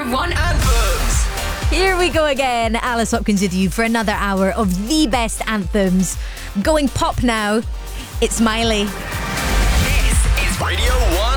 One Anthems. Here we go again. Alice Hopkins with you for another hour of the best anthems. Going pop now. It's Miley. This is Radio 1